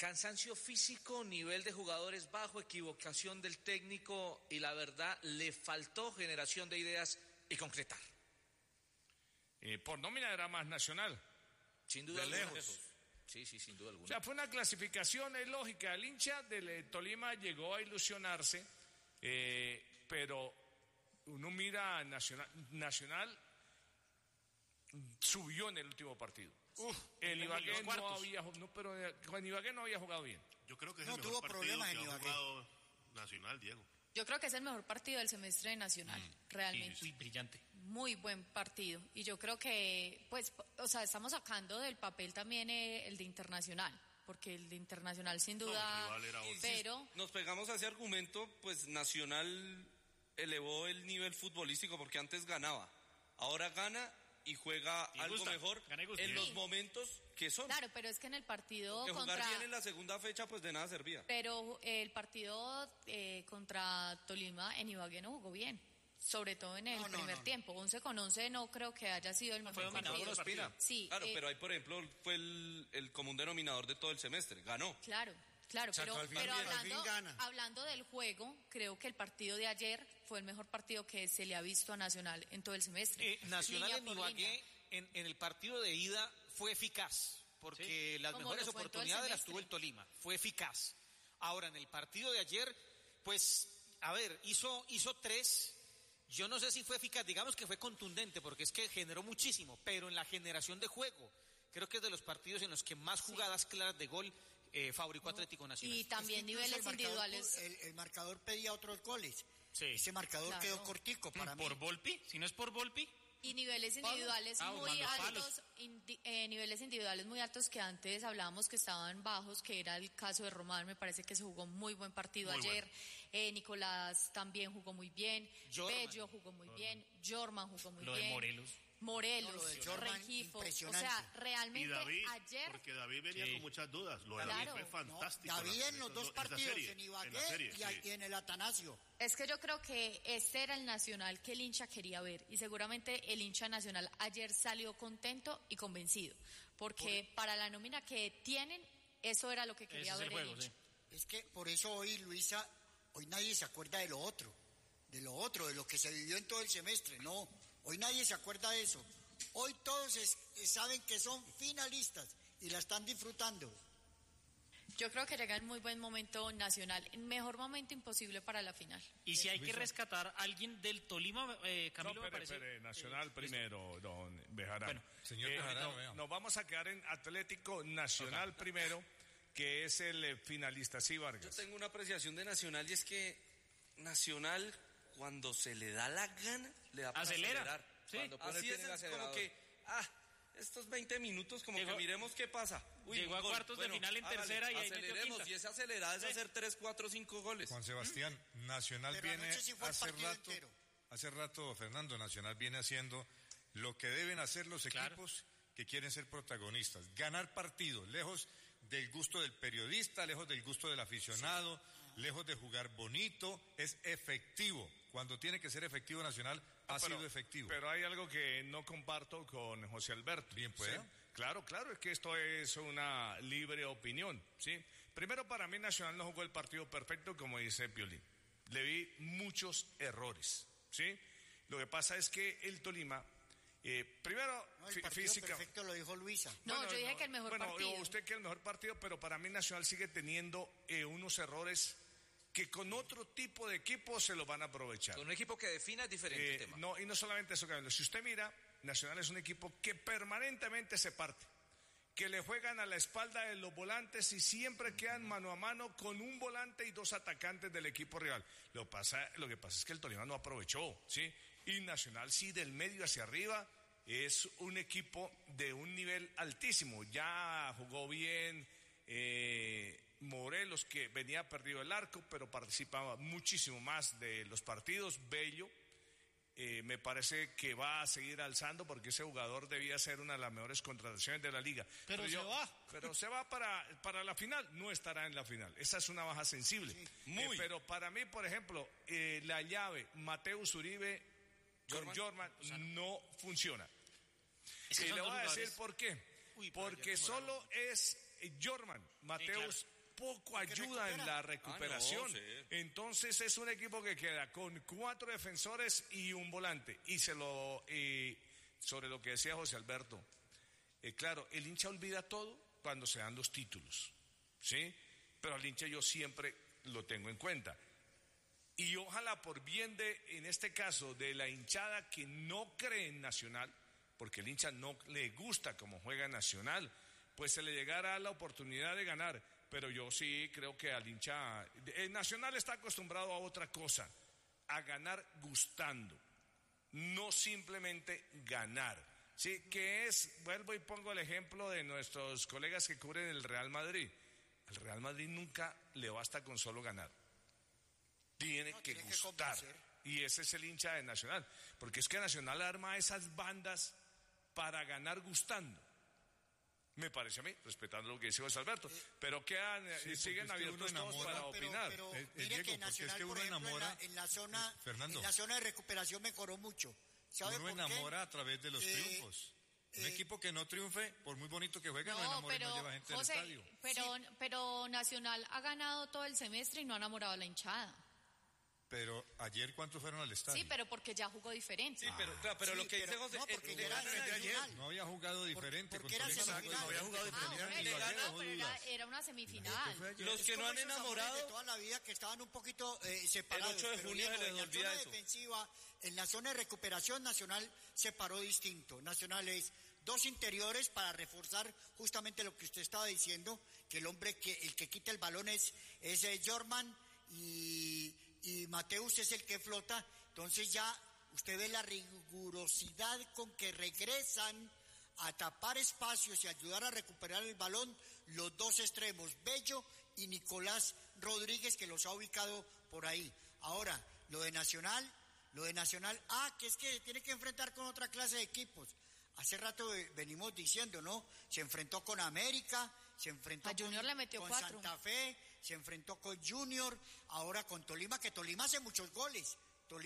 Cansancio físico, nivel de jugadores bajo, equivocación del técnico y la verdad le faltó generación de ideas y concretar. Por nómina era más Nacional. Sin duda de alguna. lejos. Sí, sin duda alguna. O sea, fue una clasificación lógica. El hincha del Tolima llegó a ilusionarse, pero uno mira a Nacional subió en el último partido. En Ibagué con Ibagué no había jugado bien. Yo creo que es el mejor partido que ha jugado Nacional, Diego. Yo creo que es el mejor partido del semestre de Nacional, realmente. Sí, brillante. Muy buen partido. Y yo creo que, estamos sacando del papel también el de Internacional, porque el de Internacional sin duda, pero... Si nos pegamos a ese argumento, pues Nacional elevó el nivel futbolístico, porque antes ganaba, ahora gana y juega algo mejor en los momentos que son. Claro, pero es que en el partido que jugar bien en la segunda fecha pues de nada servía. Pero el partido contra Tolima en Ibagué no jugó bien, sobre todo en el primer tiempo. 11-11 no creo que haya sido el mejor partido. Sí, claro, pero ahí por ejemplo fue el común denominador de todo el semestre, ganó. Claro, pero hablando del juego, creo que el partido de ayer fue el mejor partido que se le ha visto a Nacional en todo el semestre. Nacional en Ibagué, en el partido de ida, fue eficaz, porque las mejores oportunidades las tuvo el Tolima, fue eficaz. Ahora, en el partido de ayer, pues, hizo 3, yo no sé si fue eficaz, digamos que fue contundente, porque es que generó muchísimo, pero en la generación de juego, creo que es de los partidos en los que más jugadas claras de gol fabricó Atlético Nacional. Y también niveles individuales. El marcador pedía otros goles. Sí. Ese marcador quedó cortico para mí. ¿Por Volpi? Si no es por Volpi. Y niveles individuales muy altos, niveles individuales muy altos que antes hablábamos que estaban bajos, que era el caso de Román, me parece que se jugó muy buen partido ayer. Nicolás también jugó muy bien, Bello jugó muy bien, Jorman jugó muy bien. Lo de Morelos, Rengifo, o sea, realmente y David, ayer... porque David venía con muchas dudas, lo de David fue fantástico. David en los dos partidos, en Ibagué y en el Atanasio. Es que yo creo que este era el Nacional que el hincha quería ver, y seguramente el hincha Nacional ayer salió contento y convencido, porque para la nómina que tienen, eso era lo que quería ver el hincha. Es que por eso hoy, Luisa, hoy nadie se acuerda de lo otro, de lo que se vivió en todo el semestre, no. Hoy nadie se acuerda de eso. Hoy todos saben que son finalistas y la están disfrutando. Yo creo que llega en muy buen momento Nacional, el mejor momento imposible para la final. Y si hay que rescatar a alguien del Tolima, Camilo, me parece... Nacional primero, don Bejarano. Bueno, señor Bejarano, nos vamos a quedar en Atlético Nacional primero, que es el finalista. Sí, Vargas. Yo tengo una apreciación de Nacional y es que Nacional... cuando se le da la gana, le da para acelerar. Sí. Así es como que, estos 20 minutos como que miremos qué pasa. Llegó a cuartos de final en tercera y ahí metió quinta. Y esa acelerada es hacer 3, 4, 5 goles. Juan Sebastián, Nacional viene hace rato, Fernando, Nacional viene haciendo lo que deben hacer los equipos que quieren ser protagonistas, ganar partidos, lejos del gusto del periodista, lejos del gusto del aficionado, lejos de jugar bonito, es efectivo. Cuando tiene que ser efectivo Nacional, ha sido efectivo. Pero hay algo que no comparto con José Alberto. Bien, pues. ¿Sí? Claro, es que esto es una libre opinión, ¿sí? Primero, para mí Nacional no jugó el partido perfecto, como dice Piolín. Le vi muchos errores, ¿sí? Lo que pasa es que el Tolima... primero, el partido perfecto lo dijo Luisa. Yo dije que el mejor partido. Usted que el mejor partido, pero para mí Nacional sigue teniendo unos errores que con otro tipo de equipo se lo van a aprovechar. Con un equipo que defina es diferente el tema. No, y no solamente eso, Camilo. Si usted mira, Nacional es un equipo que permanentemente se parte, que le juegan a la espalda de los volantes y siempre quedan mano a mano con un volante y 2 atacantes del equipo rival. Lo que pasa es que el Tolima no aprovechó, ¿sí? Y Nacional sí, del medio hacia arriba, es un equipo de un nivel altísimo. Ya jugó bien Morelos, que venía perdido el arco, pero participaba muchísimo más de los partidos. Bello, me parece que va a seguir alzando, porque ese jugador debía ser una de las mejores contrataciones de la liga. Pero se va para la final, no estará en la final. Esa es una baja sensible. Sí, pero para mí, por ejemplo, la llave Mateus Uribe con Jorman no funciona. Y le voy a decir por qué. Porque solo es Jorman. Mateus poco ayuda en la recuperación. Entonces es un equipo que queda con 4 defensores y un volante. Y sobre lo que decía José Alberto, claro, el hincha olvida todo cuando se dan los títulos, ¿sí? Pero al hincha yo siempre lo tengo en cuenta. Y ojalá por bien en este caso, de la hinchada que no cree en Nacional, porque el hincha no le gusta cómo juega Nacional, pues se le llegará la oportunidad de ganar. Pero yo sí creo que al hincha, el Nacional está acostumbrado a otra cosa, a ganar gustando, no simplemente ganar. Sí, que vuelvo y pongo el ejemplo de nuestros colegas que cubren el Real Madrid. El Real Madrid nunca le basta con solo ganar. Tiene que gustar. Y ese es el hincha de Nacional. Porque es que Nacional arma esas bandas para ganar gustando. Me parece a mí, respetando lo que dice José Alberto. Pero siguen abiertos todos para opinar. Pero mire que Nacional, por ejemplo, en la zona de recuperación mejoró mucho. ¿Sabe uno enamora a través de los triunfos. Un equipo que no triunfe, por muy bonito que juegue, no enamora y no lleva gente al estadio. Pero Nacional ha ganado todo el semestre y no ha enamorado a la hinchada. Pero ayer, ¿cuántos fueron al estadio? Sí, pero porque ya jugó diferente. Sí, pero lo que dice José... No, porque no había jugado diferente. Porque era semifinal. No había jugado diferente. Era una semifinal. Los que no han enamorado... De toda la vida que estaban un poquito separados. El 8 de junio se les olvida eso. Defensiva, en la zona de recuperación, Nacional se paró distinto. Nacional es 2 interiores para reforzar justamente lo que usted estaba diciendo, que el que quita el balón es Jorman y Mateus es el que flota. Entonces ya usted ve la rigurosidad con que regresan a tapar espacios y ayudar a recuperar el balón los 2 extremos, Bello y Nicolás Rodríguez, que los ha ubicado por ahí. Ahora, lo de Nacional, que es que se tiene que enfrentar con otra clase de equipos. Hace rato venimos diciendo, ¿no? Se enfrentó con América, se enfrentó con Santa Fe, se enfrentó con Junior, ahora con Tolima, que Tolima hace muchos goles.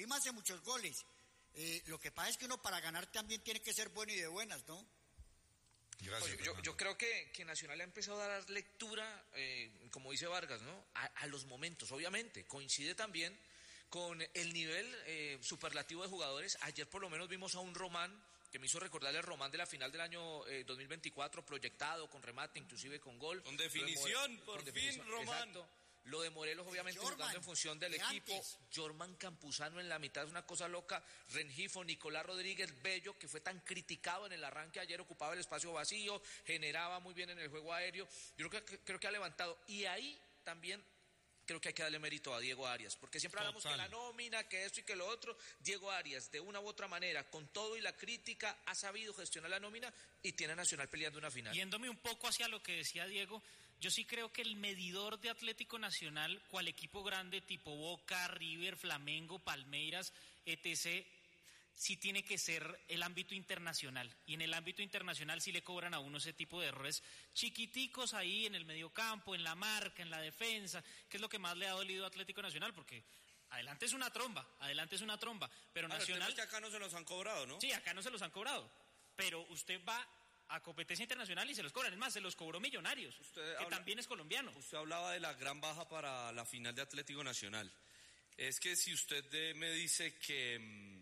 Lo que pasa es que uno para ganar también tiene que ser bueno y de buenas, ¿no? Gracias, yo creo que Nacional ha empezado a dar lectura, como dice Vargas, ¿no? A los momentos, obviamente. Coincide también con el nivel superlativo de jugadores. Ayer por lo menos vimos a un Román, que me hizo recordar el Román de la final del año 2024, proyectado, con remate, inclusive con gol. Con definición, por fin, Román. Exacto. Lo de Morelos, obviamente, jugando en función del equipo. Jorman Campuzano en la mitad es una cosa loca. Rengifo, Nicolás Rodríguez, Bello, que fue tan criticado en el arranque ayer, ocupaba el espacio vacío, generaba muy bien en el juego aéreo. Yo creo que ha levantado. Y ahí también creo que hay que darle mérito a Diego Arias, porque siempre hablamos que la nómina, que esto y que lo otro. Diego Arias, de una u otra manera, con todo y la crítica, ha sabido gestionar la nómina y tiene a Nacional peleando una final. Yéndome un poco hacia lo que decía Diego, yo sí creo que el medidor de Atlético Nacional, cual equipo grande tipo Boca, River, Flamengo, Palmeiras, etc., sí tiene que ser el ámbito internacional. Y en el ámbito internacional sí le cobran a uno ese tipo de errores chiquiticos ahí en el mediocampo, en la marca, en la defensa, que es lo que más le ha dolido a Atlético Nacional, porque adelante es una tromba, pero Nacional... Es que acá no se los han cobrado, ¿no? Sí, acá no se los han cobrado, pero usted va a competencia internacional y se los cobran. Es más, se los cobró Millonarios, también es colombiano. Usted hablaba de la gran baja para la final de Atlético Nacional. Es que si usted me dice que...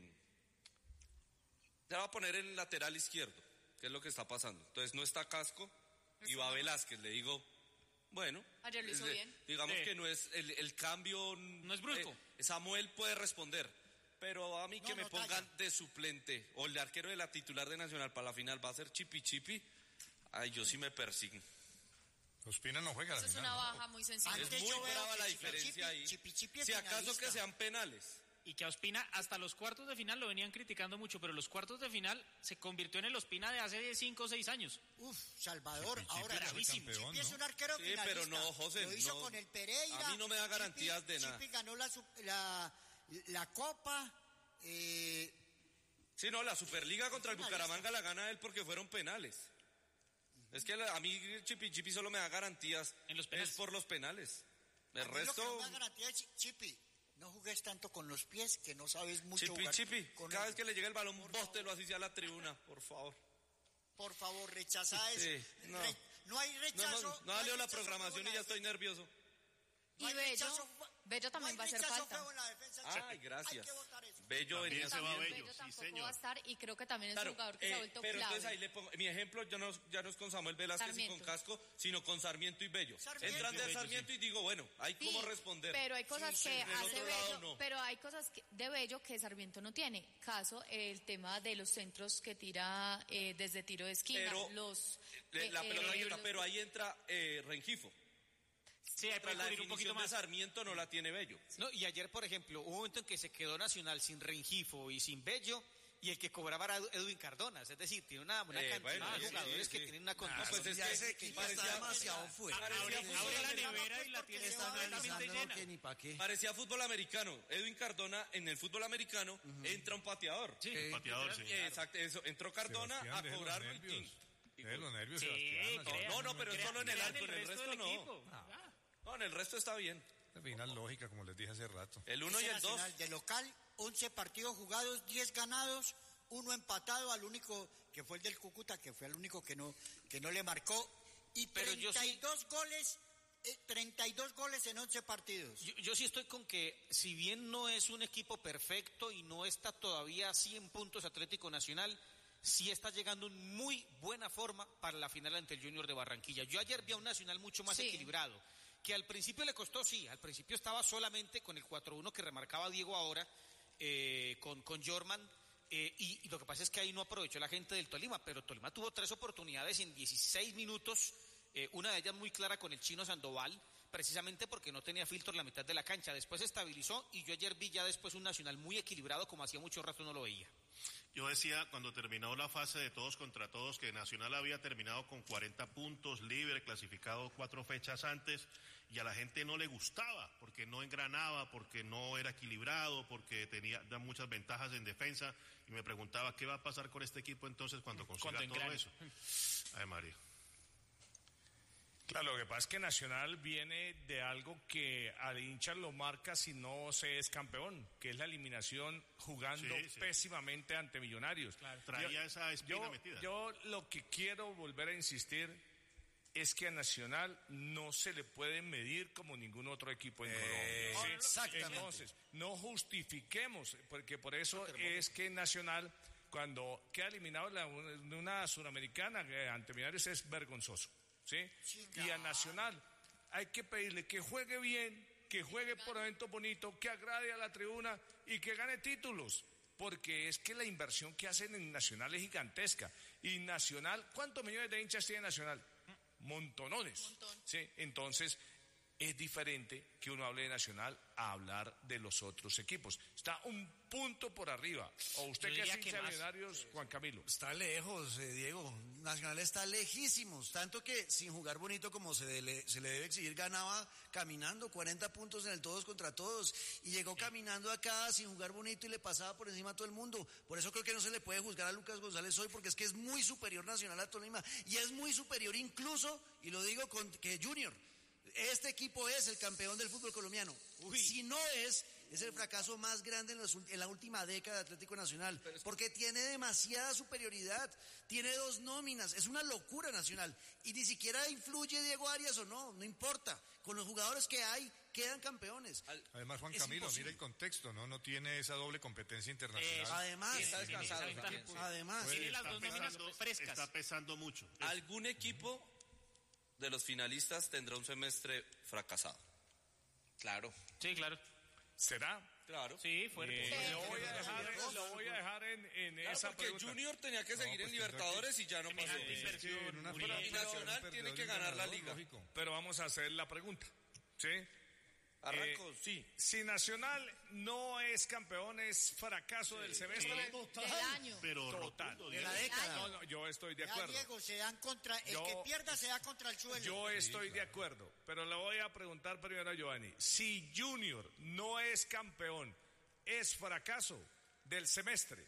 se va a poner el lateral izquierdo, que es lo que está pasando. Entonces no está Casco y va Velázquez. Le digo, bueno, ayer lo hizo bien. Digamos que no es el cambio. No es brusco. Samuel puede responder, pero a mí que me pongan de suplente o el de arquero de la titular de Nacional para la final va a ser Chipi. Ay, yo sí me persigno. Ospina no juega. Eso es una baja muy sencilla. Es muy brava la diferencia ahí. Si acaso que sean penales. Y que a Ospina hasta los cuartos de final lo venían criticando mucho, pero los cuartos de final se convirtió en el Ospina de hace 5 o 6 años. Salvador, ahora gravísimo. Chipi es un arquero finalista. Pero no, José, lo hizo con el Pereira. A mí no me da garantías de nada. Chipi ganó la Copa. Sí, no, la Superliga contra el Bucaramanga la gana él porque fueron penales. Es que a mí Chipi solo me da garantías. En los penales. Es por los penales. El resto... Lo que no me da garantía es Chipi. No jugues tanto con los pies, que no sabes mucho jugar. Chipi, cada vez que le llegue el balón, bóstelo así sea a la tribuna, por favor. Por favor, rechaza eso. No hay rechazo. No salió la programación y ya estoy nervioso. Y Bello también va a hacer falta. Ay, gracias. Bello venía también Bello tampoco va a estar y creo que también es un jugador que se ha vuelto pero clave. Entonces ahí le pongo, mi ejemplo ya no es con Samuel Velázquez Sarmiento. y con Casco, sino con Sarmiento y Bello. Entran de Sarmiento y digo, bueno, hay cómo responder. Pero hay cosas que hace Bello, no. pero hay cosas de Bello que Sarmiento no tiene. Caso el tema de los centros que tira desde tiro de esquina, la pelota pero ahí entra Rengifo. Sí, hay la definición de Sarmiento no la tiene Bello. No, y ayer, por ejemplo, hubo un momento en que se quedó Nacional sin Rengifo y sin Bello, y el que cobraba era Edwin Cardona. Es decir, tiene una cantidad de jugadores que tienen una condición. Pues es que ese equipo está demasiado fuerte. Abre la nevera y la tiene completamente llena. Parecía fútbol americano. Edwin Cardona, en el fútbol americano, entra un pateador. Sí, un pateador, sí. Exacto, eso. Entró Cardona a cobrar los nervios, Sí, Sebastián. No, pero solo en el arco, en el resto no. No, en el resto está bien. Al final, lógica, como les dije hace rato. El 1 y el 2. De local, 11 partidos jugados, 10 ganados, 1 empatado, al único que fue el del Cúcuta, que fue el único que no le marcó. Y 32 goles en 11 partidos. Yo sí estoy con que, si bien no es un equipo perfecto y no está todavía a 100 puntos Atlético Nacional, sí está llegando en muy buena forma para la final ante el Junior de Barranquilla. Yo ayer vi a un Nacional mucho más equilibrado, que al principio le costó, al principio estaba solamente con el 4-1 que remarcaba Diego ahora, con Jorman, y lo que pasa es que ahí no aprovechó la gente del Tolima, pero Tolima tuvo 3 oportunidades en 16 minutos, una de ellas muy clara con el chino Sandoval, precisamente porque no tenía filtro en la mitad de la cancha. Después se estabilizó y yo ayer vi ya después un Nacional muy equilibrado como hacía mucho rato no lo veía. Yo decía cuando terminó la fase de todos contra todos que Nacional había terminado con 40 puntos, libre, clasificado 4 fechas antes, y a la gente no le gustaba porque no engranaba, porque no era equilibrado, porque tenía muchas ventajas en defensa, y me preguntaba qué va a pasar con este equipo entonces cuando consiga todo eso. Ay, María. Claro, lo que pasa es que Nacional viene de algo que al hincha lo marca si no se es campeón, que es la eliminación jugando pésimamente ante Millonarios. Claro. Traía esa espina metida. Yo lo que quiero volver a insistir es que a Nacional no se le puede medir como ningún otro equipo en Colombia. ¿Sí? Exactamente. Entonces, no justifiquemos, porque por eso es que Nacional, cuando queda eliminado de una suramericana ante Millonarios, es vergonzoso. ¿Sí? Y a Nacional hay que pedirle que juegue bien, que juegue por eventos bonitos, que agrade a la tribuna y que gane títulos, porque es que la inversión que hacen en Nacional es gigantesca. Y Nacional, ¿cuántos millones de hinchas tiene Nacional? Montonones. ¿Sí? Entonces, es diferente que uno hable de Nacional a hablar de los otros equipos. Está un punto por arriba. ¿O usted qué es hincha de Millonarios, Juan Camilo? Está lejos, Diego. Nacional está lejísimos. Tanto que sin jugar bonito como se le debe exigir, ganaba caminando 40 puntos en el todos contra todos. Y llegó caminando acá sin jugar bonito y le pasaba por encima a todo el mundo. Por eso creo que no se le puede juzgar a Lucas González hoy, porque es que es muy superior Nacional a Tolima. Y es muy superior incluso, y lo digo que Junior. Este equipo es el campeón del fútbol colombiano. Si no es el fracaso más grande en la última década de Atlético Nacional, porque tiene demasiada superioridad, tiene 2 nóminas, es una locura Nacional, y ni siquiera influye Diego Arias o no importa, con los jugadores que hay, quedan campeones. Además, Juan Camilo, mira el contexto, no tiene esa doble competencia internacional. Además, está descansado. Además, tiene las 2 nóminas frescas. Está pesando mucho. ¿Algún equipo de los finalistas tendrá un semestre fracasado? Claro. Sí, claro. ¿Será? Claro. Sí, fuerte. Lo voy a dejar en esa porque pregunta. Junior tenía que seguir en Libertadores y ya no pasó. Y Nacional tiene que ganar la liga. Pero vamos a hacer la pregunta. ¿Sí? Arranco, sí. Si Nacional no es campeón, es fracaso del semestre. Del año. Pero total. De la década. No, yo estoy de Ya, acuerdo. Diego, el que pierda se da contra el suelo. Yo estoy de acuerdo, pero le voy a preguntar primero a Giovanni. Si Junior no es campeón, ¿es fracaso del semestre?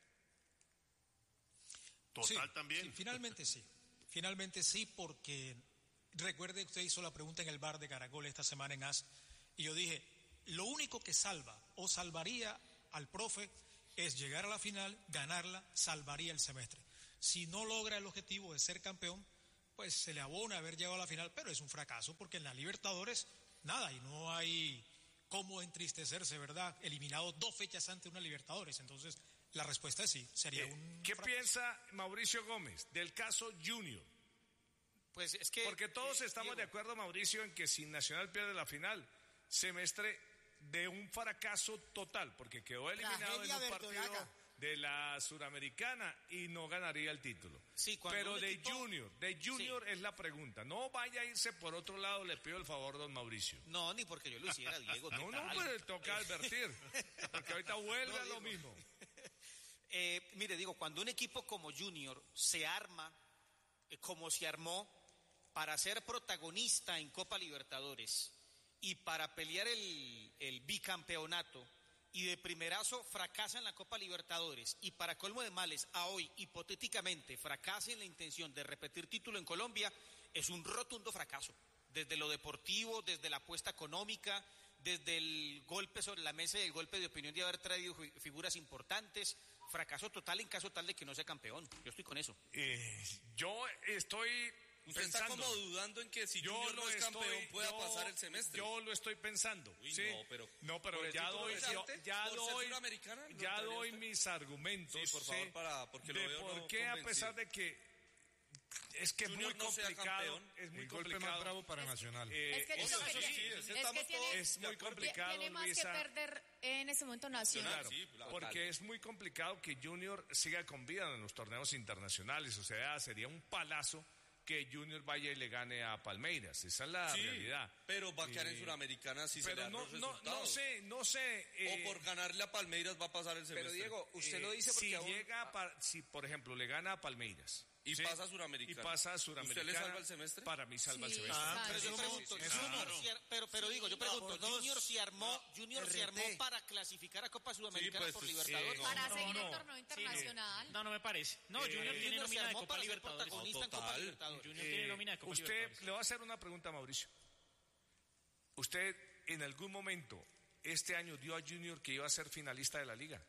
Total también. Sí, finalmente sí, porque recuerde que usted hizo la pregunta en el bar de Caracol esta semana en AS, y yo dije, lo único que salva o salvaría al profe es llegar a la final, ganarla, salvaría el semestre. Si no logra el objetivo de ser campeón, pues se le abona haber llegado a la final, pero es un fracaso porque en la Libertadores nada, y no hay cómo entristecerse, ¿verdad? Eliminado 2 fechas antes de una Libertadores, entonces la respuesta es sí, sería un ¿Qué fracaso. piensa Mauricio Gómez del caso Junior? Pues es que... Porque todos estamos de acuerdo, Mauricio, en que si Nacional pierde la final, semestre de un fracaso total, porque quedó eliminado en un partido de la Suramericana y no ganaría el título. Sí, pero de Junior sí. Es la pregunta. No vaya a irse por otro lado, le pido el favor, don Mauricio. No, ni porque yo lo hiciera, Diego. No, pues toca advertir, porque ahorita vuelve a lo mismo. Mire, digo, cuando un equipo como Junior se arma, como se armó, para ser protagonista en Copa Libertadores y para pelear el bicampeonato, y de primerazo fracasa en la Copa Libertadores, y para colmo de males, a hoy, hipotéticamente, fracasa en la intención de repetir título en Colombia, es un rotundo fracaso. Desde lo deportivo, desde la apuesta económica, desde el golpe sobre la mesa y el golpe de opinión de haber traído figuras importantes, fracaso total en caso tal de que no sea campeón. Yo estoy con eso. Yo estoy... Usted pensando, está como dudando en que si Junior no es campeón pueda pasar el semestre. Yo lo estoy pensando. Uy, ¿sí? No, pero ya doy mis argumentos. Sí, por favor, porque lo veo por qué, a pesar de que es que Junior es muy complicado, es muy complicado. Más bravo para Nacional. Es muy complicado. Tiene más que perder en ese momento Nacional. Claro, porque es muy complicado que Junior siga con vida en los torneos internacionales. O sea, sería un palazo que Junior vaya y le gane a Palmeiras. Esa es la realidad. Pero va a quedar en Suramericana si se le dan los resultados. No sé. O por ganarle a Palmeiras va a pasar el semestre. Pero Diego, usted lo dice porque si por ejemplo le gana a Palmeiras y pasa a Suramericana. ¿Usted le salva el semestre? Para mí salva el semestre. Pero yo pregunto, Junior se armó para clasificar a Copa Sudamericana por Libertadores. Para seguir el torneo internacional. No me parece. No, Junior tiene nómina de Copa Libertadores. Junior tiene nómina de Copa Libertadores. Usted le va a hacer una pregunta, Mauricio. ¿Usted en algún momento este año dio a Junior que iba a ser finalista de la liga?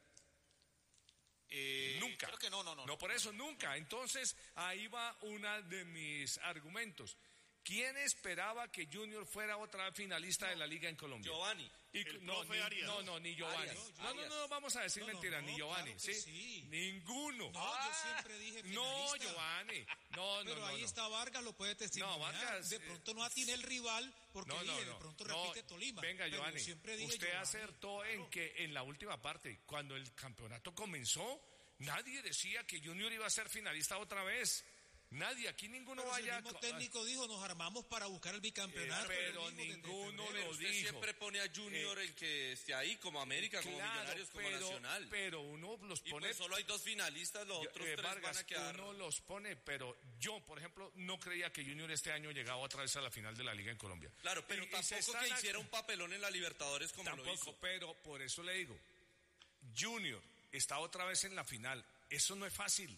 Nunca. Creo que no. No, por eso, nunca. Entonces, ahí va uno de mis argumentos. ¿Quién esperaba que Junior fuera otra vez finalista de la liga en Colombia? Giovanni. Ni Giovanni. No, vamos a decir mentiras, ni Giovanni. Claro ¿sí? Ninguno. Yo siempre dije finalista. No, Giovanni. Pero ahí está Vargas, lo puede testimoniar. No, Vargas, de pronto no atiene el rival porque de pronto repite Tolima. Venga, pero Giovanni, usted Giovanni, acertó en que en la última parte, cuando el campeonato comenzó, nadie decía que Junior iba a ser finalista otra vez. Nadie, aquí ninguno pero vaya... El mismo técnico dijo, nos armamos para buscar el bicampeonato. Pero ninguno lo usted dijo. Siempre pone a Junior el que esté ahí, como América, como Millonarios, como Nacional. Pero uno los pone... Y pues solo hay 2 finalistas, los otros 3 Vargas, van a quedar... uno los pone, pero yo, por ejemplo, no creía que Junior este año llegaba otra vez a la final de la Liga en Colombia. Claro, pero tampoco que hiciera un papelón en la Libertadores como lo hizo. Pero por eso le digo, Junior está otra vez en la final. Eso no es fácil.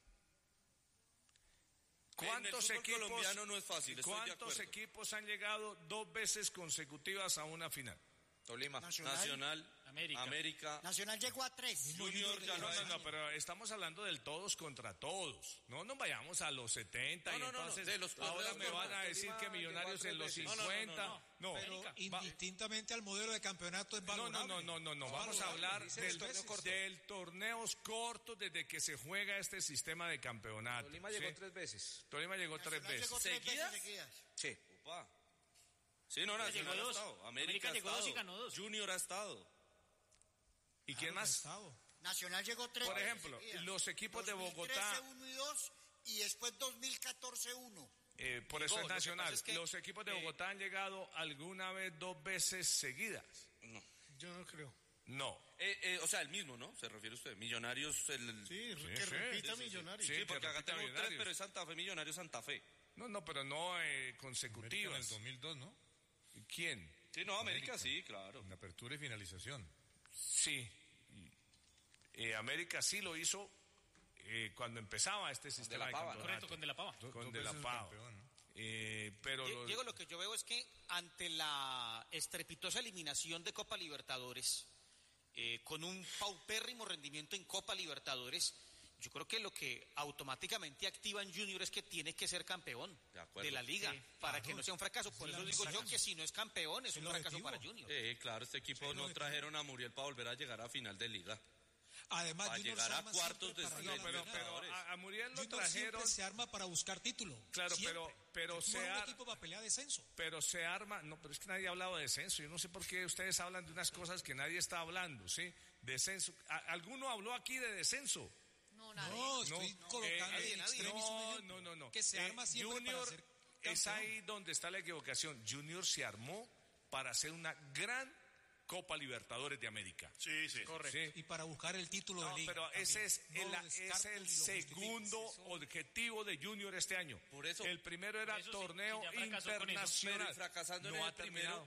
¿Cuántos equipos colombiano no es fácil? ¿Cuántos equipos han llegado 2 veces consecutivas a una final? Tolima, Nacional, América. Nacional llegó a 3. Junior ya no, pero estamos hablando del todos contra todos. No nos vayamos a los 70 entonces de los ahora me van a decir que Millonarios en los 50. No, pero indistintamente al modelo de campeonato es valorable. No. Vamos a hablar del torneos cortos desde que se juega este sistema de campeonato. Tolima llegó 3 veces. Tolima llegó 3 veces. ¿Seguidas? Sí. Opa. Sí, no, Nacional ha estado. América llegó ha 2 y estado. ganó 2. Junior ha estado. ¿Y quién más? Nacional llegó 3. Por ejemplo, los equipos de Bogotá. 2013 1 y 2 y después 2014 1. Por eso es Nacional. Los equipos de Bogotá han llegado alguna vez 2 veces seguidas. No. Yo no creo. No. O sea, el mismo, ¿no? ¿Se refiere usted? Millonarios, Sí, que repita Millonarios. Sí, porque acá tengo 3, pero es Santa Fe, Millonarios, Santa Fe. No, pero no consecutivas. En el 2002, ¿no? ¿Quién? Sí, no, América sí, claro. En apertura y finalización. Sí. América sí lo hizo cuando empezaba este sistema de campeonato. Correcto, con De la Pava. Con De la Pava. Pero Diego, lo que yo veo es que ante la estrepitosa eliminación de Copa Libertadores, con un paupérrimo rendimiento en Copa Libertadores, yo creo que lo que automáticamente activa en Junior es que tiene que ser campeón de la liga, para que no sea un fracaso. Por eso digo yo que si no es campeón es un fracaso para Junior. Claro, este equipo no trajeron a Muriel para volver a llegar a final de liga. Además, para Junior llegar a cuartos de pero a Muriel lo Junior trajeron. Se arma para buscar título. Claro, pero se arma un equipo para pelear descenso. Pero se arma, no, pero es que nadie ha hablado de descenso. Yo no sé por qué ustedes hablan de unas cosas que nadie está hablando, ¿sí? Descenso. ¿Alguno habló aquí de descenso? No, estoy colocando No. Que se arma siempre Junior para ser campeón. es ahí donde está la equivocación. Junior se armó para hacer una gran Copa Libertadores de América. Sí, correcto. Sí. Y para buscar el título de liga. Pero ese es el segundo objetivo de Junior este año. Por eso, el primero era torneo internacional. Fracasando no en ha el terminado.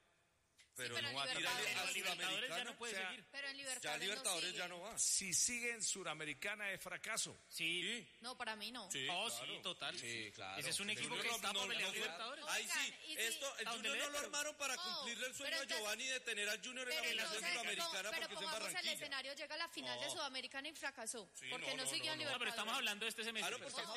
Pero no va a tirar a Libertadores ya no puede seguir. Pero en Libertadores ya no va. Si sigue en Suramericana es fracaso. Sí. No, para mí no. Sí, sí, total. Sí, claro. Ese es un equipo que está para pelear Libertadores. Ahí sí, el Junior no lo armaron para cumplirle el sueño a Giovanni de tener al Junior en la final Suramericana porque es en Barranquilla. El escenario llega a la final de Sudamericana y fracasó. Porque no siguió en Libertadores. No, pero estamos hablando de este semestre. Claro, porque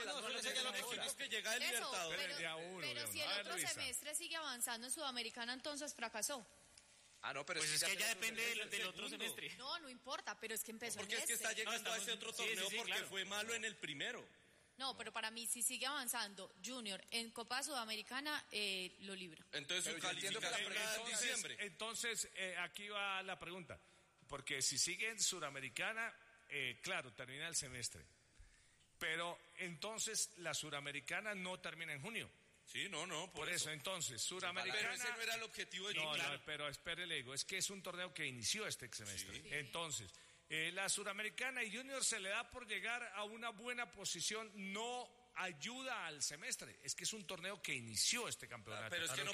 es que llega el Libertadores. Pero si el otro semestre sigue avanzando en Sudamericana, entonces fracasó. No, pero pues es que ya depende del otro semestre. No importa, pero es que empezó porque en es que está llegando a ese otro torneo porque fue malo en el primero. No, pero para mí, si sigue avanzando Junior en Copa Sudamericana, lo libra. Entonces, su calificación en diciembre. Entonces, aquí va la pregunta. Porque si sigue en Suramericana, claro, termina el semestre. Pero entonces la Suramericana no termina en junio. Sí, no, por eso. Entonces, Suramericana. Pero ese no era el objetivo de Junior. No, pero espere, le digo, es que es un torneo que inició este semestre. Sí. Entonces, la Suramericana y Junior se le da por llegar a una buena posición, no ayuda al semestre. Es que es un torneo que inició este campeonato. Pero es que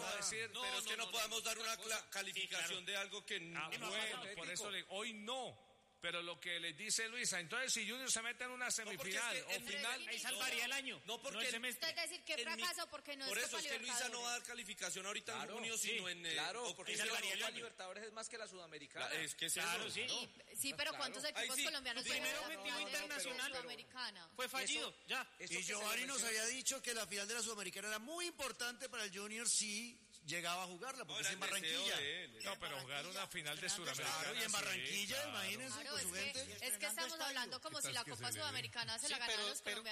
no podemos dar una calificación de algo que no. Bueno, por eso le digo, hoy no. Pero lo que les dice Luisa, entonces si Junior se mete en una semifinal o final, ahí salvaría el año. No, porque el semestre. Es decir, que fracaso porque no es Copa Libertadores. Por eso es que Luisa no va a dar calificación ahorita en junio, sino en claro, porque la Copa Libertadores es más que la Sudamericana. Es que claro, sí, pero ¿cuántos equipos colombianos tienen primer objetivo internacional fue fallido? Ya. Y Giovanni nos había dicho que la final de la Sudamericana era muy importante para el Junior si llegaba a jugarla, porque es en Barranquilla. No, pero jugar una final de Suramericana. Claro, y en Barranquilla, imagínense, con su gente. Es que estamos hablando como si la Copa Sudamericana se la ganaran los colombianos.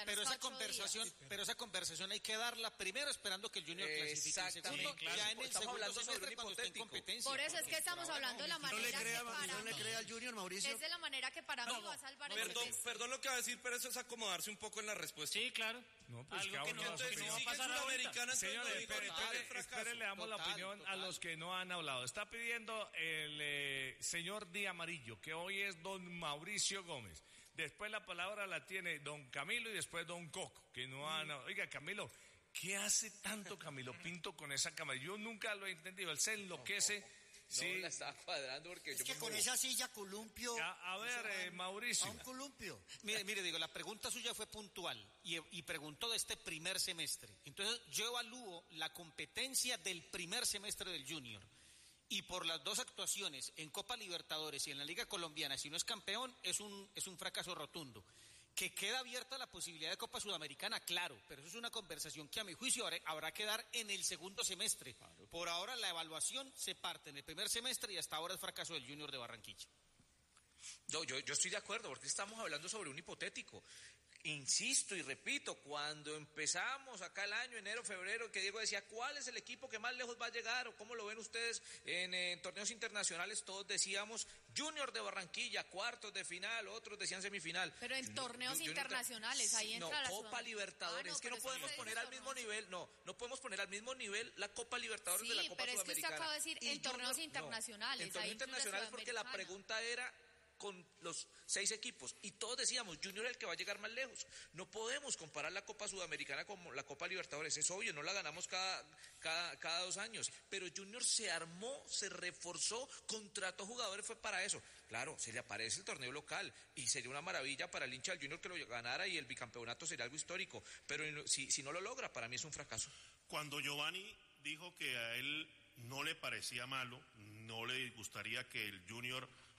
Pero esa conversación hay que darla primero esperando que el Junior clasifique. Segundo, ya en el segundo semestre cuando esté en competencia. Por eso es que estamos hablando de la manera que no le crea al Junior, Mauricio. Es de la manera que para mí va a salvar el semestre. Perdón lo que va a decir, pero eso es acomodarse un poco en la respuesta. Sí, claro. No, pues algo que no va a pasar ahorita. Señores, espere, le damos la opinión a los que no han hablado. Está pidiendo el señor Di Amarillo, que hoy es don Mauricio Gómez. Después la palabra la tiene don Camilo y después don Coco, que no han... Oiga, Camilo, ¿qué hace tanto Camilo Pinto con esa cámara? Yo nunca lo he entendido, él se enloquece. Sí. No la estaba cuadrando porque es que con esa silla columpio. A ver, Mauricio. A un columpio. Mire, digo, la pregunta suya fue puntual y preguntó de este primer semestre. Entonces, yo evalúo la competencia del primer semestre del Junior. Y por las dos actuaciones en Copa Libertadores y en la Liga Colombiana, si no es campeón, es un fracaso rotundo. Que queda abierta la posibilidad de Copa Sudamericana, claro, pero eso es una conversación que a mi juicio habrá que dar en el segundo semestre. Claro. Por ahora la evaluación se parte en el primer semestre y hasta ahora es fracaso del Junior de Barranquilla. No, yo estoy de acuerdo, porque estamos hablando sobre un hipotético. Insisto y repito, cuando empezamos acá el año, enero, febrero, que Diego decía, ¿cuál es el equipo que más lejos va a llegar? ¿O cómo lo ven ustedes en torneos internacionales? Todos decíamos Junior de Barranquilla, cuartos de final, otros decían semifinal. Pero en torneos internacionales, ahí entra la Copa Libertadores, es que no podemos poner al mismo nivel, no podemos poner al mismo nivel la Copa Libertadores de la Copa Sudamericana. Sí, pero es que usted acaba de decir en torneos internacionales. En torneos internacionales porque la pregunta era con los 6 equipos y todos decíamos Junior es el que va a llegar más lejos. No podemos comparar la Copa Sudamericana con la Copa Libertadores, es obvio, no la ganamos cada 2 años, pero Junior se armó, se reforzó, contrató jugadores, fue para eso. Claro, se le aparece el torneo local y sería una maravilla para el hincha del Junior que lo ganara y el bicampeonato sería algo histórico, pero si no lo logra, para mí es un fracaso. Cuando Giovanni dijo que a él no le parecía malo, no le gustaría que el Junior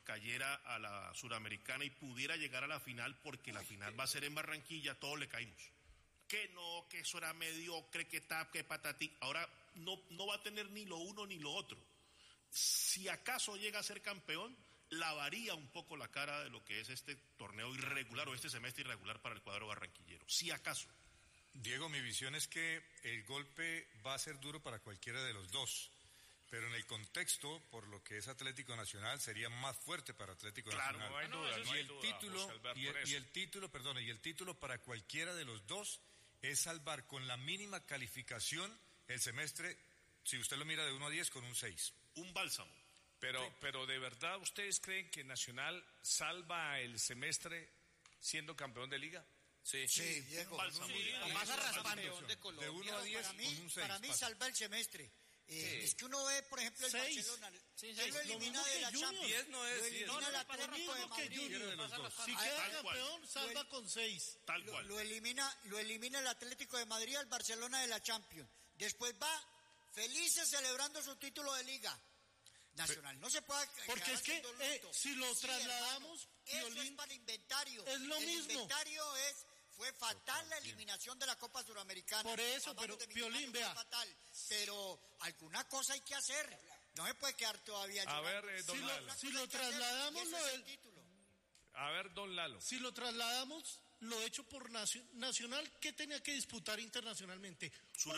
cayera a la Suramericana y pudiera llegar a la final, porque la final va a ser en Barranquilla, todos le caímos. Que no, que eso era mediocre, que tap, que patatí. Ahora no va a tener ni lo uno ni lo otro. Si acaso llega a ser campeón, lavaría un poco la cara de lo que es este torneo irregular o este semestre irregular para el cuadro barranquillero. Si acaso. Diego, mi visión es que el golpe va a ser duro para cualquiera de los dos, pero en el contexto, por lo que es Atlético Nacional, sería más fuerte para Atlético Nacional. Claro, no hay duda, y el título para cualquiera de los dos es salvar con la mínima calificación el semestre, si usted lo mira de 1 a 10, con un 6. Un bálsamo. Pero ¿de verdad ustedes creen que Nacional salva el semestre siendo campeón de liga? Sí, Diego. Pasa raspando. De 1 a 10, con un 6. Para mí salva el semestre. Es que uno ve, por ejemplo, el 6. Barcelona. Él lo elimina de la Champions. 10 no es. Lo elimina el Atlético de Madrid. Si queda campeón, salva con 6. Tal cual. Lo elimina el Atlético de Madrid al Barcelona de la Champions. Después va felices celebrando su título de Liga. Nacional no se puede. Porque es que si lo trasladamos, hermano, eso es para inventario. Es lo mismo. El inventario fue fatal la eliminación de la Copa Suramericana. Por eso, pero Piolín, vea. Fatal, pero alguna cosa hay que hacer. No se puede quedar todavía. A ver, don Lalo. Si lo trasladamos, A ver, don Lalo. Si lo trasladamos, lo hecho por Nacional, ¿qué tenía que disputar internacionalmente?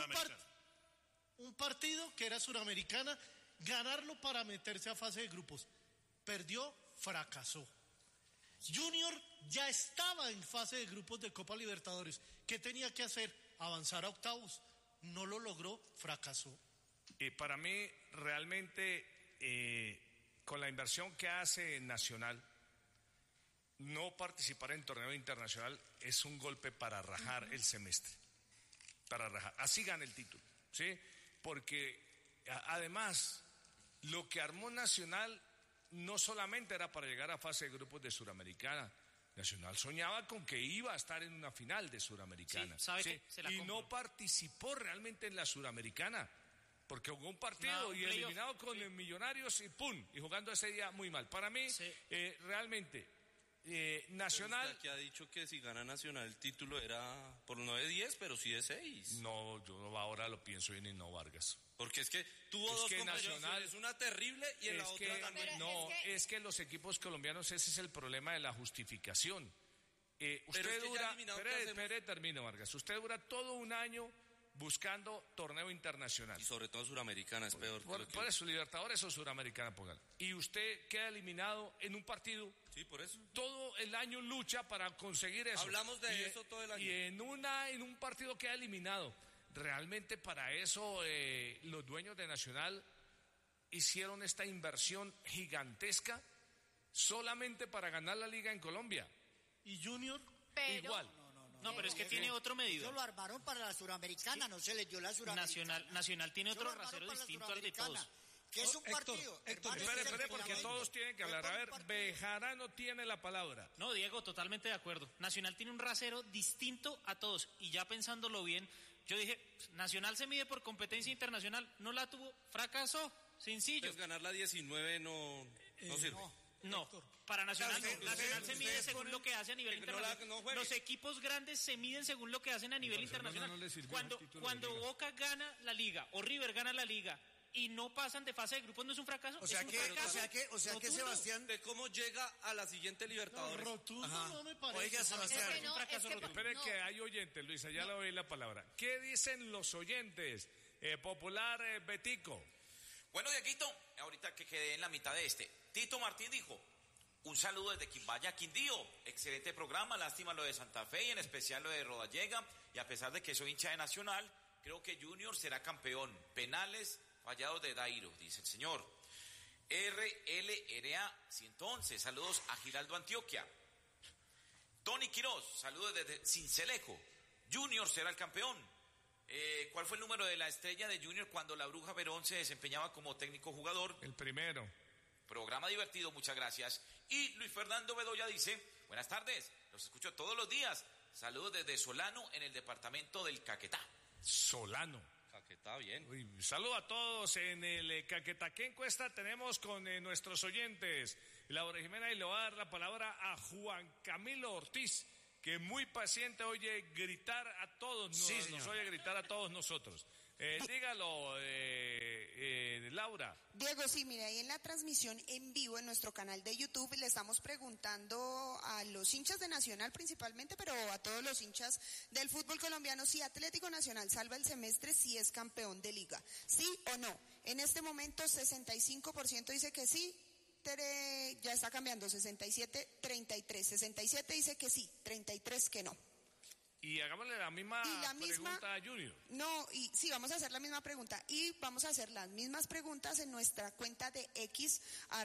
Un partido que era Suramericana, ganarlo para meterse a fase de grupos. Perdió, fracasó. Junior ya estaba en fase de grupos de Copa Libertadores. ¿Qué tenía que hacer? Avanzar a octavos. No lo logró, fracasó. Para mí, realmente, con la inversión que hace Nacional, no participar en torneo internacional es un golpe para rajar el semestre. Para rajar. Así gana el título, ¿sí? Porque, además, lo que armó Nacional no solamente era para llegar a fase de grupos de Suramericana. Nacional soñaba con que iba a estar en una final de Suramericana. Y no participó realmente en la Suramericana, porque jugó un partido y eliminado con Millonarios y ¡pum! Y jugando ese día muy mal. Para mí, realmente, Nacional... Que ha dicho que si gana Nacional el título era por no de 10, pero sí de 6. No, yo ahora lo pienso en Nino Vargas. Porque es que tuvo dos competiciones, una terrible y en la otra también. No, es que los equipos colombianos, ese es el problema de la justificación. Usted dura, termino, Vargas. Usted dura todo un año buscando torneo internacional. Y sobre todo Suramericana es peor. Por eso, Libertadores o Suramericana, póngale. Y usted queda eliminado en un partido. Sí, por eso. Todo el año lucha para conseguir eso. Hablamos de eso todo el año. Y en un partido queda eliminado. Realmente para eso los dueños de Nacional hicieron esta inversión gigantesca solamente para ganar la liga en Colombia. ¿Y Junior? Igual. No, pero es que tiene otro medidor. Eso lo armaron para la Suramericana, no se les dio la Suramericana. Nacional tiene otro rasero distinto al de todos. ¿Qué es un partido? Espere, porque todos tienen que hablar. A ver, Bejarano tiene la palabra. No, Diego, totalmente de acuerdo. Nacional tiene un rasero distinto a todos. Y ya pensándolo bien, yo dije, Nacional se mide por competencia internacional. No la tuvo, fracasó, sencillo. Pues ganar la 19 no sirve. No, para Nacional no. Nacional se mide según lo que hace a nivel internacional. Los equipos grandes se miden según lo que hacen a nivel internacional. Cuando Boca gana la liga o River gana la liga y no pasan de fase de grupos, ¿no es un fracaso? O sea que Sebastián, de cómo llega a la siguiente Libertadores. Rotundo no me parece. Oiga, Sebastián, es un fracaso rotundo. Espere que hay oyentes, Luisa, ya le doy la palabra. ¿Qué dicen los oyentes? Popular Betico. Bueno, Dieguito, ahorita que quedé en la mitad de Tito Martín dijo: un saludo desde Quimbaya, Quindío. Excelente programa, lástima lo de Santa Fe y en especial lo de Rodallega. Y a pesar de que soy hincha de Nacional, creo que Junior será campeón. Penales fallados de Dairo, dice el señor. RLRA 111, saludos a Giraldo Antioquia. Tony Quiroz, saludos desde Cincelejo. Junior será el campeón. ¿Cuál fue el número de la estrella de Junior cuando la Bruja Verón se desempeñaba como técnico jugador? El primero. Programa divertido, muchas gracias. Y Luis Fernando Bedoya dice: buenas tardes, los escucho todos los días. Saludos desde Solano, en el departamento del Caquetá. Solano. que está bien. Saludo a todos. En el Caquetá, ¿qué encuesta tenemos con nuestros oyentes? Laura Jimena, y le voy a dar la palabra a Juan Camilo Ortiz, que muy paciente oye gritar a todos, nos oye gritar a todos nosotros. Dígalo, Laura. Diego, sí, mire, ahí en la transmisión en vivo en nuestro canal de YouTube le estamos preguntando a los hinchas de Nacional principalmente, pero a todos los hinchas del fútbol colombiano, si Atlético Nacional salva el semestre, si es campeón de liga. ¿Sí o no? En este momento 65% dice que sí, ya está cambiando, 67-33. 67 dice que sí, 33 que no. Y hagámosle la misma pregunta a Junior. No, y sí, vamos a hacer la misma pregunta. Y vamos a hacer las mismas preguntas en nuestra cuenta de X,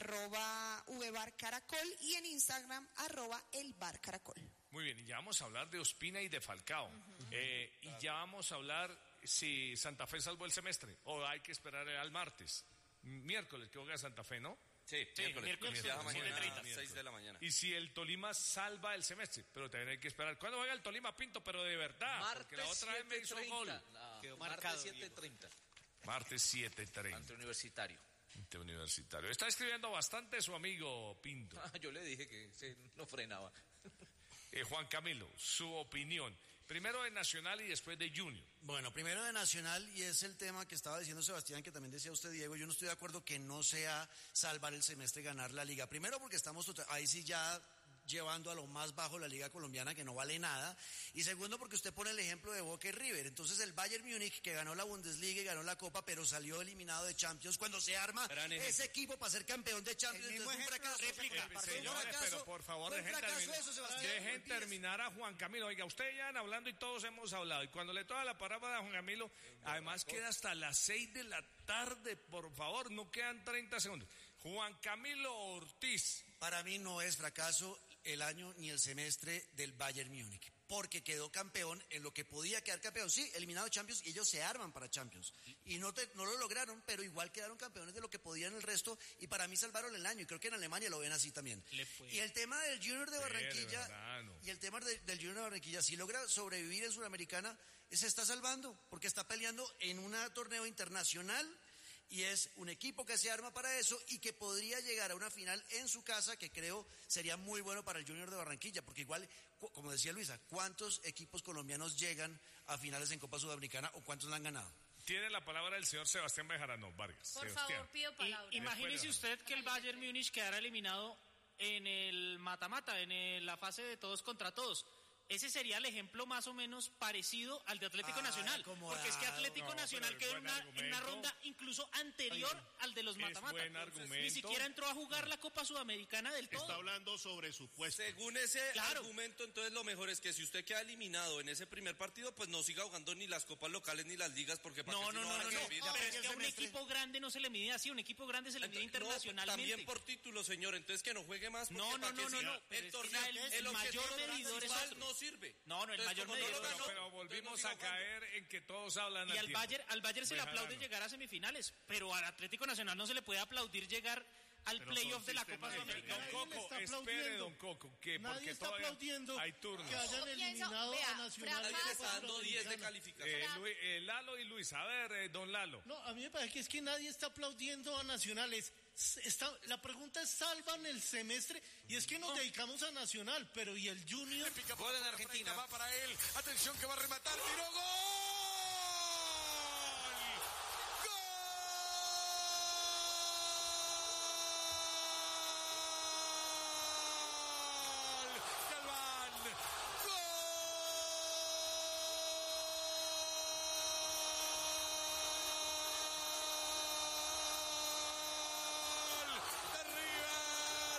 @VBarCaracol, y en Instagram, @ElBarCaracol. Muy bien, y ya vamos a hablar de Ospina y de Falcao. Y ya vamos a hablar si Santa Fe salvó el semestre, o hay que esperar al martes. Miércoles que juega Santa Fe, ¿no? Sí, miércoles 6 de la mañana. Y si el Tolima salva el semestre, pero también hay que esperar. ¿Cuándo juega el Tolima, Pinto? Pero de verdad, martes, porque la otra vez me hizo gol. Quedó marcado. Martes 7:30. Martes 7:30. Ante Universitario. Está escribiendo bastante su amigo Pinto. Yo le dije que no frenaba. Juan Camilo, su opinión. Primero de Nacional y después de Junior. Bueno, primero de Nacional, y es el tema que estaba diciendo Sebastián, que también decía usted, Diego. Yo no estoy de acuerdo que no sea salvar el semestre y ganar la liga. Primero porque estamos ahí sí ya llevando a lo más bajo la liga colombiana, que no vale nada. Y segundo porque usted pone el ejemplo de Boca y River. Entonces el Bayern Múnich, que ganó la Bundesliga y ganó la Copa, pero salió eliminado de Champions, cuando se arma ese equipo para ser campeón de Champions, entonces es un fracaso. Señores, pero por favor dejen terminar a Juan Camilo. Oiga, ustedes ya han hablando y todos hemos hablado. Y cuando le toca la palabra a Juan Camilo, además queda hasta las 6 de la tarde, por favor, no quedan 30 segundos. Juan Camilo Ortiz. Para mí no es fracaso el año ni el semestre del Bayern Múnich, porque quedó campeón en lo que podía quedar campeón. Sí, eliminado de Champions, y ellos se arman para Champions. Y no lo lograron, pero igual quedaron campeones de lo que podían el resto, y para mí salvaron el año, y creo que en Alemania lo ven así también. Y el tema del Junior de Barranquilla, si logra sobrevivir en Sudamericana, se está salvando, porque está peleando en un torneo internacional, y es un equipo que se arma para eso y que podría llegar a una final en su casa, que creo sería muy bueno para el Junior de Barranquilla, porque igual, como decía Luisa, ¿cuántos equipos colombianos llegan a finales en Copa Sudamericana o cuántos la han ganado? Tiene la palabra el señor Sebastián Bejarano Vargas. Por favor, pido palabra. Imagínese usted que el Bayern Múnich quedara eliminado en el mata-mata, en la fase de todos contra todos. Ese sería el ejemplo más o menos parecido al de Atlético Nacional, porque es que Atlético Nacional quedó en una ronda incluso anterior al de los mata-mata. Ni siquiera entró a jugar la Copa Sudamericana del todo. Está hablando sobre su puesto. Según ese argumento, entonces lo mejor es que si usted queda eliminado en ese primer partido, pues no siga jugando ni las copas locales ni las ligas, porque no, pero es que a un equipo grande no se le mide así, un equipo grande se le mide internacionalmente. También por título, señor, entonces que no juegue más. No, el torneo, el mayor medidor es otro. Sirve. No, el mayor medidor. Pero volvimos a caer en que todos hablan. Y al Bayern se le aplaude llegar a semifinales, pero al Atlético Nacional no se le puede aplaudir llegar al playoff de la Copa Sudamericana. Don Coco, espere, don Coco, que nadie está aplaudiendo hay turnos. Que hayan eliminado a Nacional. Nadie está dando 10 de calificación. Lalo y Luis, a ver, don Lalo. No, a mí me parece que es que nadie está aplaudiendo a Nacionales. La pregunta es, ¿salvan el semestre? Y es que nos dedicamos a Nacional, pero ¿y el Junior? Gol en Argentina. Va para él. Atención que va a rematar. ¡Tiró gol!